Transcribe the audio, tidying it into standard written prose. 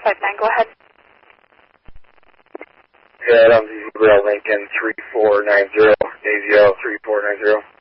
459, go ahead. Yeah, I'm Rail Lincoln 3490, AZL 3490.